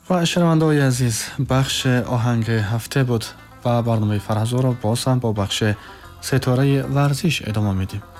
و شنونده‌های عزیز، بخش آهنگ هفته بود و برنامه فرهزو را باز هم با بخش ستاره ورزش ادامه میدیم.